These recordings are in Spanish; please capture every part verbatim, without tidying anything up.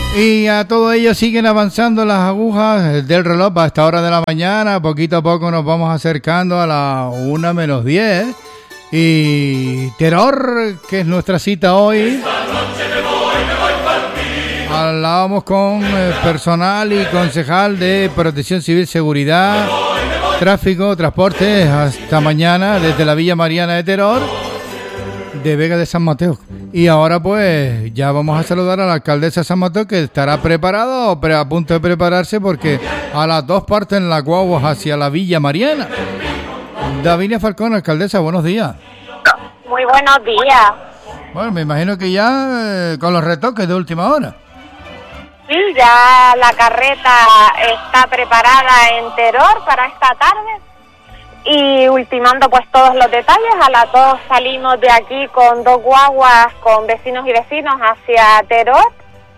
Y a todo ello siguen avanzando las agujas del reloj a esta hora de la mañana. Poquito a poco nos vamos acercando a la una menos diez. Y Teror, que es nuestra cita hoy. Hablábamos con personal y concejal de Protección Civil, Seguridad, Tráfico, Transporte, hasta mañana desde la Villa Mariana de Teror, de Vega de San Mateo. Y ahora pues ya vamos a saludar a la alcaldesa de San Mateo, que estará preparado o a punto de prepararse, porque a las dos parten las guaguas hacia la Villa Mariana. Davinia Falcón, alcaldesa, buenos días. Muy buenos días. Bueno, me imagino que ya eh, con los retoques de última hora. Sí, ya la carreta está preparada en Teror para esta tarde. Y ultimando pues todos los detalles, a las dos salimos de aquí con dos guaguas con vecinos y vecinos hacia Teror.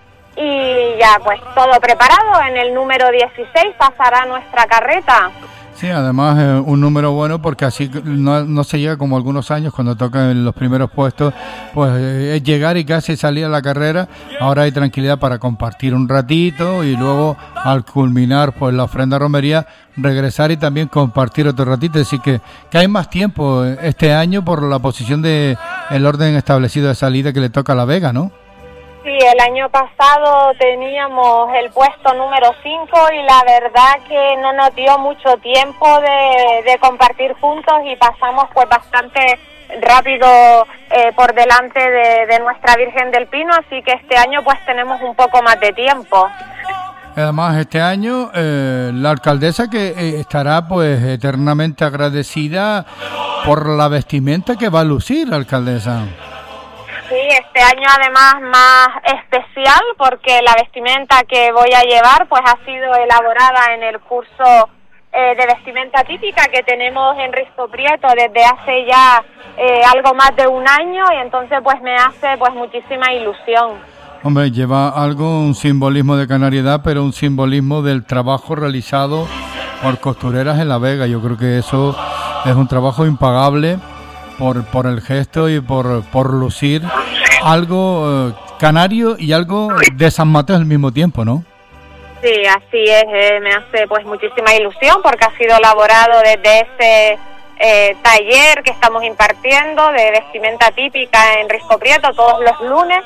Y ya pues todo preparado, en el número dieciséis pasará nuestra carreta. Sí, además eh, un número bueno, porque así no, no se llega como algunos años cuando tocan los primeros puestos, pues eh, es llegar y casi salir a la carrera. Ahora hay tranquilidad para compartir un ratito y luego al culminar pues la ofrenda romería regresar y también compartir otro ratito. Es decir que, que hay más tiempo este año por la posición de el orden establecido de salida que le toca a La Vega, ¿no? Sí, el año pasado teníamos el puesto número cinco y la verdad que no nos dio mucho tiempo de, de compartir juntos y pasamos pues bastante rápido eh, por delante de, de nuestra Virgen del Pino, así que este año pues tenemos un poco más de tiempo. Además este año eh, la alcaldesa que eh, estará pues eternamente agradecida por la vestimenta que va a lucir la alcaldesa. Sí, este año además más especial porque la vestimenta que voy a llevar pues ha sido elaborada en el curso eh, de vestimenta típica que tenemos en Risco Prieto desde hace ya eh, algo más de un año, y entonces pues me hace pues muchísima ilusión. Hombre, lleva algo, un simbolismo de canariedad, pero un simbolismo del trabajo realizado por costureras en La Vega. Yo creo que eso es un trabajo impagable por por el gesto y por, por lucir algo eh, canario y algo de San Mateo al mismo tiempo, ¿no? Sí, así es, eh, me hace pues muchísima ilusión porque ha sido elaborado desde ese eh, taller que estamos impartiendo de vestimenta típica en Risco Prieto todos los lunes.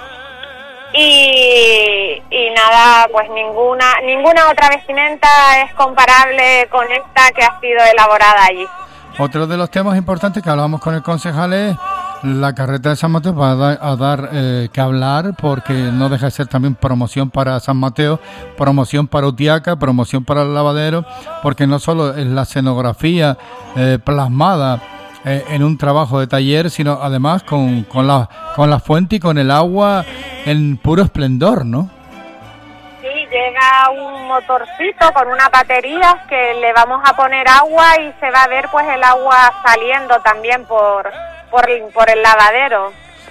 Y, y nada, pues ninguna ninguna otra vestimenta es comparable con esta que ha sido elaborada allí. Otro de los temas importantes que hablábamos con el concejal es la carreta de San Mateo. Va a dar, a dar eh, que hablar, porque no deja de ser también promoción para San Mateo, promoción para Utiaca, promoción para el lavadero, porque no solo es la escenografía eh, plasmada eh, en un trabajo de taller, sino además con, con, la, con la fuente y con el agua en puro esplendor, ¿no? Sí, llega un motorcito con una batería que le vamos a poner agua y se va a ver pues el agua saliendo también por, por, por el lavadero.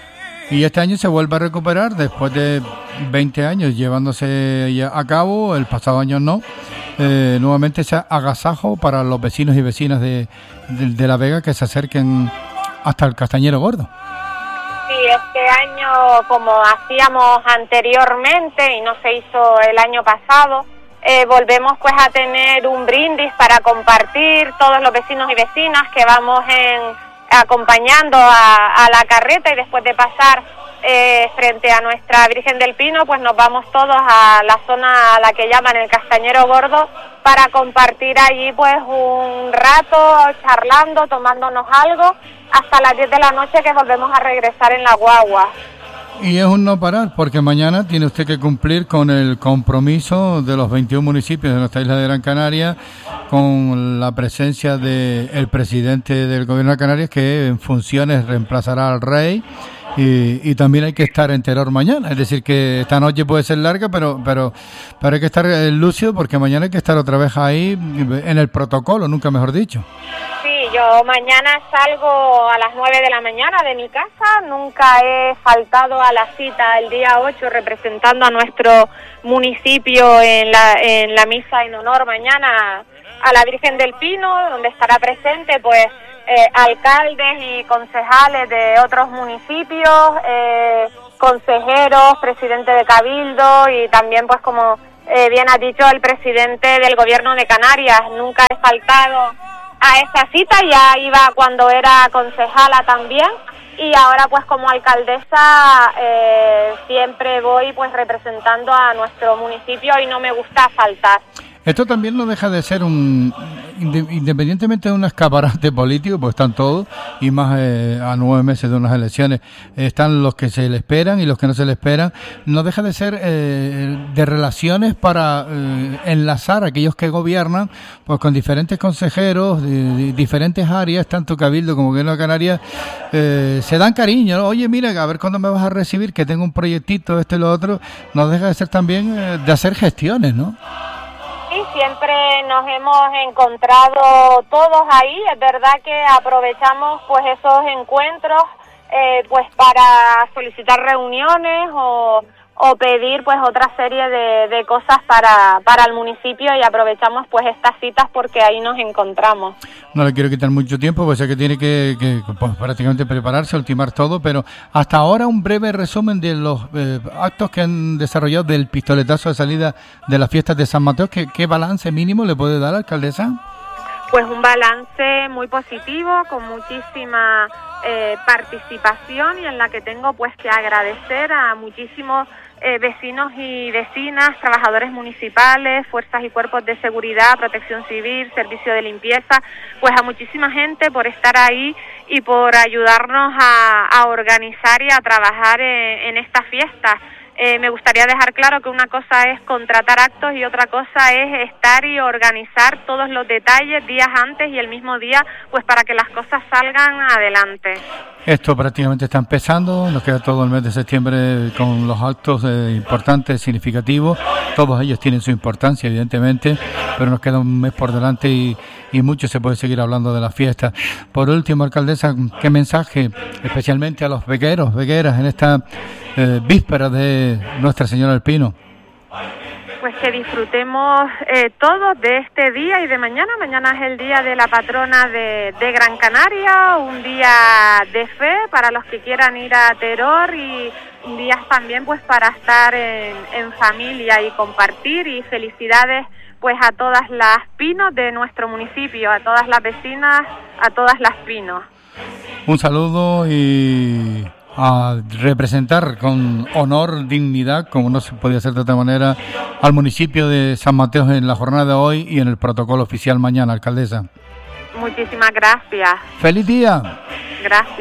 Y este año se vuelve a recuperar después de veinte años llevándose a cabo, el pasado año no, eh, nuevamente ese agasajo para los vecinos y vecinas de, de, de La Vega que se acerquen hasta el Castañero Gordo. Sí, este año, como hacíamos anteriormente y no se hizo el año pasado, eh, volvemos pues a tener un brindis para compartir todos los vecinos y vecinas que vamos en, acompañando a, a la carreta, y después de pasar eh, frente a nuestra Virgen del Pino, pues nos vamos todos a la zona a la que llaman el Castañero Gordo para compartir allí pues un rato charlando, tomándonos algo, hasta las diez de la noche, que volvemos a regresar en la guagua. Y es un no parar, porque mañana tiene usted que cumplir con el compromiso de los veintiún municipios de nuestra isla de Gran Canaria, con la presencia del presidente del gobierno de Canarias, que en funciones reemplazará al rey, y, y también hay que estar en Teror mañana. Es decir, que esta noche puede ser larga, pero pero, pero hay que estar lúcido, porque mañana hay que estar otra vez ahí en el protocolo, nunca mejor dicho. Sí, yo mañana salgo a las nueve de la mañana de mi casa, nunca he faltado a la cita el día ocho representando a nuestro municipio en la, en la misa en honor mañana a la Virgen del Pino, donde estará presente pues eh, alcaldes y concejales de otros municipios, eh, consejeros, presidente de Cabildo y también, pues como eh, bien ha dicho el presidente del Gobierno de Canarias. Nunca he faltado a esa cita, ya iba cuando era concejala también, y ahora pues como alcaldesa eh, siempre voy pues representando a nuestro municipio y no me gusta faltar. Esto también no deja de ser un, independientemente de un escaparate político, pues están todos, y más eh, a nueve meses de unas elecciones, están los que se le esperan y los que no se le esperan, no deja de ser eh, de relaciones para eh, enlazar a aquellos que gobiernan, pues con diferentes consejeros de, de diferentes áreas, tanto Cabildo como Gobierno de Canarias, eh, se dan cariño, ¿no? Oye, mira, a ver cuándo me vas a recibir, que tengo un proyectito, este y lo otro, no deja de ser también eh, de hacer gestiones, ¿no? Sí, siempre nos hemos encontrado todos ahí. Es verdad que aprovechamos pues esos encuentros eh, pues para solicitar reuniones o, o pedir pues otra serie de, de cosas para, para el municipio, y aprovechamos pues estas citas porque ahí nos encontramos. No le quiero quitar mucho tiempo, pues sé que tiene que, que pues, prácticamente prepararse, ultimar todo, pero hasta ahora un breve resumen de los eh, actos que han desarrollado del pistoletazo de salida de las fiestas de San Mateo. ¿Qué, qué balance mínimo le puede dar, alcaldesa? Pues un balance muy positivo, con muchísima eh, participación, y en la que tengo pues que agradecer a muchísimos eh, vecinos y vecinas, trabajadores municipales, fuerzas y cuerpos de seguridad, protección civil, servicio de limpieza, pues a muchísima gente por estar ahí y por ayudarnos a, a organizar y a trabajar en, en esta fiesta. Eh, me gustaría dejar claro que una cosa es contratar actos y otra cosa es estar y organizar todos los detalles días antes y el mismo día, pues para que las cosas salgan adelante. Esto prácticamente está empezando, nos queda todo el mes de septiembre con los actos eh, importantes, significativos. Todos ellos tienen su importancia, evidentemente, pero nos queda un mes por delante y, y mucho se puede seguir hablando de la fiesta. Por último, alcaldesa, ¿qué mensaje, especialmente a los vegueros, vegueras, en esta eh, víspera de Nuestra Señora del Pino? Pues que disfrutemos eh, todos de este día y de mañana. Mañana es el día de la patrona de, de Gran Canaria, un día de fe para los que quieran ir a Teror, y un día también pues para estar en, en familia y compartir. Y felicidades pues a todas las pinos de nuestro municipio, a todas las vecinas, a todas las pinos. Un saludo y a representar con honor, dignidad, como no se podía hacer de otra manera, al municipio de San Mateo en la jornada de hoy y en el protocolo oficial mañana, alcaldesa. Muchísimas gracias. ¡Feliz día! Gracias.